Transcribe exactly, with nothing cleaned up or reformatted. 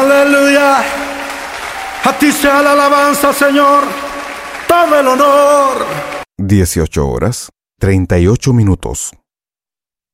Aleluya. A ti sea la alabanza, Señor. Todo el honor. dieciocho horas, treinta y ocho minutos.